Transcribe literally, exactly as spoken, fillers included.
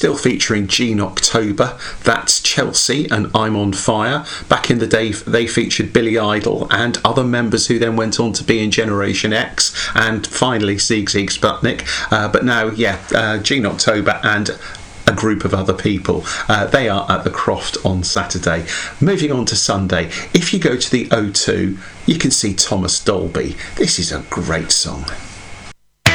still featuring Gene October. That's Chelsea and I'm on Fire. Back in the day, they featured Billy Idol and other members who then went on to be in Generation X, and finally Sigue Sigue Sputnik. Uh, but now, yeah, uh, Gene October and a group of other people. Uh, they are at the Croft on Saturday. Moving on to Sunday, if you go to the O two, you can see Thomas Dolby. This is a great song.